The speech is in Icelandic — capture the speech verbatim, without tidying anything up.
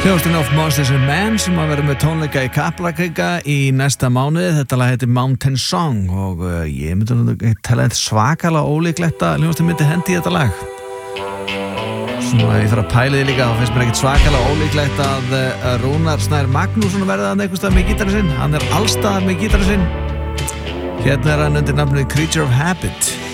Hljómsveitin of Monsters and Men sem að vera með tónleika í Kaplakrika í næsta mánuði. Þetta lag heitir Mountain Song og uh, ég myndi að tala þetta svakalega ólíklegt að hljómsveitin myndi hendi í þetta lag. Svona ég þarf að pæla því líka, þá finnst mér ekkert svakalega ólíklegt að uh, Rúnar Snær Magnússon verði hann einhvers staðar með gítarinn sinn. Hann er allstaðar með gítarinn sinn. Hérna er hann undir nafnið Creature of Habit.